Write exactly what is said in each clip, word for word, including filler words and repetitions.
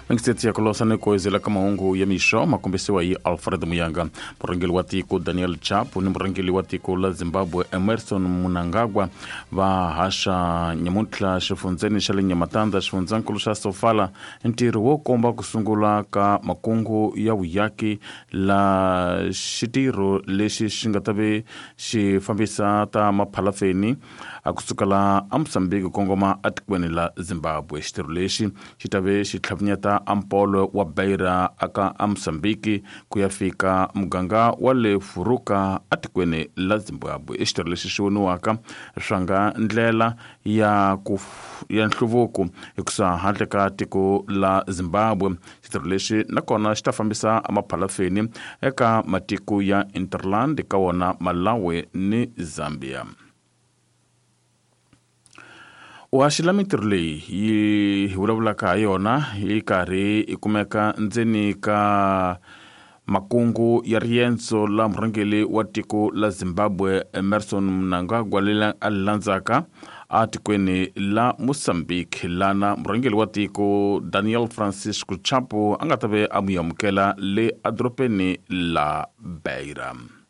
Mengisteti ya kolosane ko izela kama ungu ya misho makumbisiwa yi Alfred Muyanga. Murangili watiko Daniel Chapu ni murangili watiko la Zimbabwe Emerson Mnangagwa va hasha nyamutla shifunzeni shali nyamatanda shifunzankulu sha sofala ntiru wo komba kusungula ka makungu ya wiyaki la shitiro leshi shingatabe shifambisa ta maphalafeni akusukala Mozambique kongoma atikweni la Zimbabwe. Shitiro leshi shitabe shitlavnyata ampolo wa Beira aka Mozambique kuyafika muganga wale furuka atikweni la Zimbabwe. Shitiro leshi shiwunuwaka shanga ndlela ya kuf, ya nhluvuku ikusa handle ka tiko la Zimbabwe. Shitiro leshi nakona shitafambisa amaphalafeni eka matiku ya Interland kawona Malawi ni Zambia. Washila mitirli yi hulavula ka yona yi kari ikumeka nzeni ka makungu ya rienzo la murangeli wa tiko la Zimbabwe Emerson Mnangagwa lila alanzaka atikweni la Mozambique lana murangeli wa tiko Daniel Francisco Chapo angatabe amuyamukela le adropeni la Beira.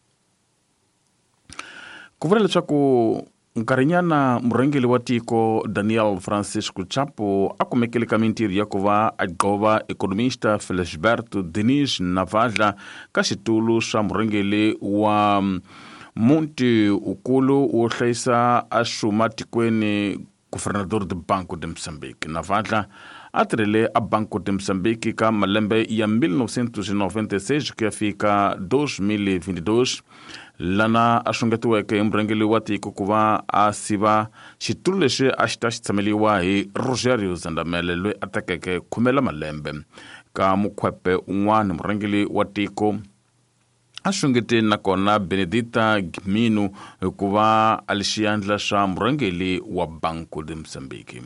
Kuvurele chaku nkarinyana murangeli wa tiko Daniel Francisco Chapo akumekele kamintiri ya kuva agova ekonomista Felisberto Diniz Navadla kashitulu sha murangeli wa Munti ukulu uhlaisa ashuma tikweni governador de Banco de Moçambique. Navadla atrele a Banco de Moçambique ka malembe ya mil novecentos e noventa e seis que fica dois mil e vinte e dois lana ashungetuweke murangeli wa tiko kuva asiva shituleshe ashita shitsameliwa hi Rogerio Zandamele lwe atakeke kumela malembe ka mukhwepe un'wana murangeli wa tiko ashungete nakona Benedita Gimino kuva alishiandla sha murangeli wa Banco de Moçambique.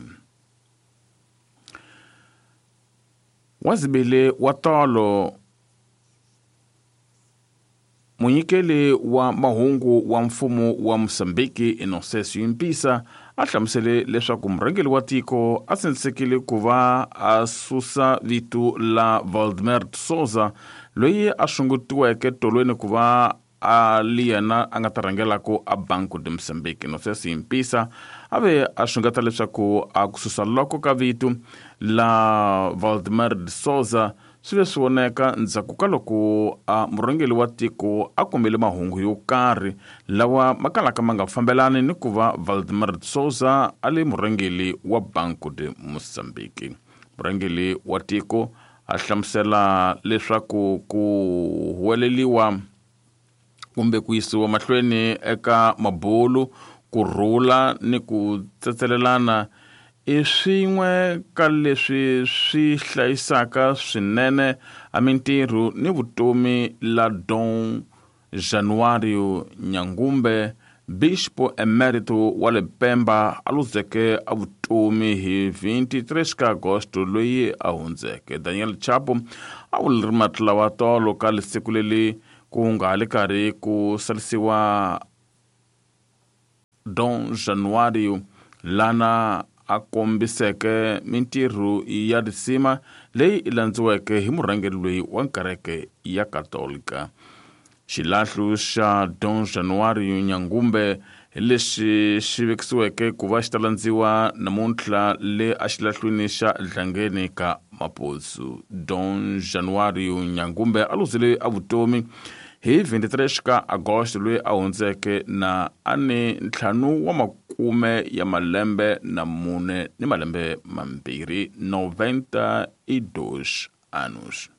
Wazibele watalo munyikele wa mahungu wa mfumo wa Mozambique Inocêncio Mpisa ahlamusele leswaku murangeli wa tiko asensekele kuva asusa vitu la Valdemar de Souza loyi ashungutiweke tolweni kuva aliyana angatarangelako a Banco de Moçambique. Inocêncio Mpisa ave ashungata leswaku akususa loko ka vitu la Valdemar de Souza swive swoneka ndzhaku ka loko a murangeli wa tiko akumele mahungu yo karhi lawa makalaka ma nga fambelani ni kuva Valdemar de Souza ali murangeli wa Banco de Moçambique. Murangeli wa tiko a hlamusela leswaku ku huweleliwa kumbe ku yisiwa mahlweni eka mabulu ku rhula ni ku tsetselelana i swin'we ka leswi swi hlayisaka swinene a mintirho ni vutomi la Dom Januário Nyangumbe, Bispo Emerito wa le Pemba aluzeke a vutomi hi vinte-três ka Agosto loyi a hundzeke. Daniel Chapo a wulirimatla wa tolo ka lisiku leli ku nga le karhi ku salisiwa Dom Januário lana a kombiseke mintirho ya risima leyi ilandziweke hi murangeli loyi wa nkareke ya Katolika. Xilahlu xa Dom Januário Nyangumbe lexi xi vekisiweke ku va xi ta landziwa namuntlha le a xilahlwini xa Dlangeni ka Mapuzu. Dom Januário Nyangumbe a luzile a vutomi hi vinte-três ka Agosto loyi a hundzeke na ani ntlhanu wa makume ya malembe na mune ni malembe mambirhi, noventa e dois anos.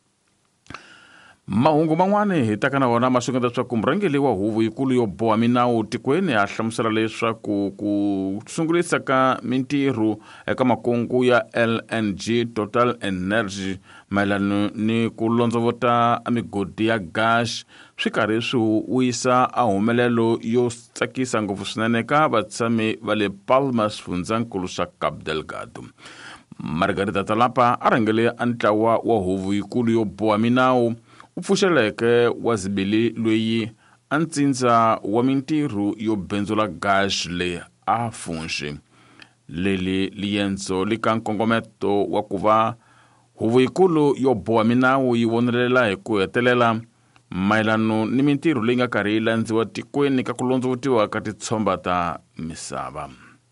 Mahungu man'wana hi taka na wona ma swingeta leswaku murangeli wa huvo yikulu yo boha minawu tikweni a hlamusela leswaku ku sungulisa ka mintirho eka makungu ya L N G Total Energy mayelana ni ku londzovota migodi ya gas swi karhi swi wisa a humelelo yo tsakisa ngopfu swinene ka vatshami va le Palmas fundzhankulu xa Cabo Delgado. Margarita Talapa a rhangele a ntlawa wa huvo yikulu yo boha minawu u pfuxeleke wa Zibili loyi a ntsindza wa mintirho yo benzula gas le a Funxi. Leli lienzo lika nkongometo wa kuva Huvo yikulu yo boha minawu yi vonelela hi ku hetelela mayelano ni mintirho leyi nga karhi yi landziwa tikweni ka ku londzovutiwa ka titshomba ta misava.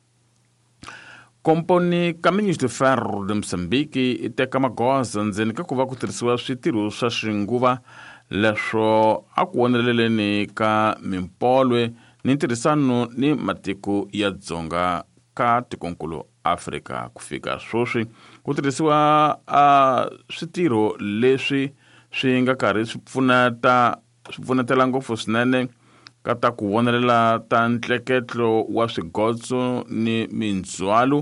Komponi ka Ministro de Ferro de Moçambique i teka magoza ndzeni ka ku va ku tirhisiwa switirho swa xinguva leswo a ku voneleleni ka mimpolwe ni ntirhisano ni matiko ya dzonga ka tikonkulu Afrika. Ku fika swoswi ku tirhisiwa a switirho leswi swi nga karhi swi pfuneta swi pfunetela ngopfu swinene ka ta ku vonelela ta ntleketlo wa swigotso ni mindzwalo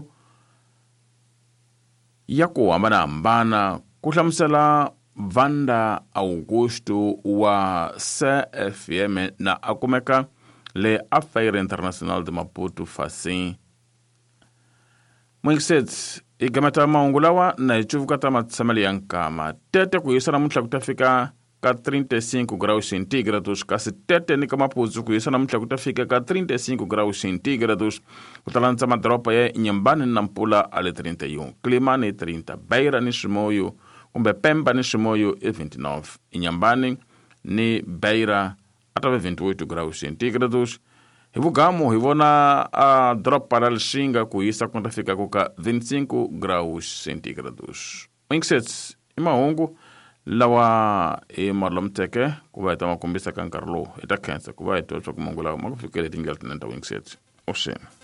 ya ku hambanahambana, ku hlamusela Vanda Augusto wa C F M na akumeka le a Feira Internacional de Maputo Facim. Mwingiseti igamata mahungu lawa na ichuvuka ta matsameli ya nkama tete ku yisa namuntlha ku ta fika ka trinta e cinco graus centígrados, kasi tete ni ka Maputo ku yisa namuntlha ku ta fika ka trinta e cinco graus centígrados, ku ta lanza madoropa ya Inhambane na Nampula ale trinta e um, Climane trinta, Beira ni Chimoio kumbe Pemba ni Chimoio e vinte e nove, Inhambane ni Beira atave vinte e oito graus centígrados. Hi Vugamo hi vona a dropa la Lixinga ku yisa ku ta fika ku ka vinte e cinco graus centígrados. Mwingiseti i mahungu lawa e marlomteke ku va hi ta makombisa ka nkarhi lowu hi ta khensa ku va hi twa swa ku mahungu lawa ma ku fikele tindlela tinene ta Wingiseti. Oxena.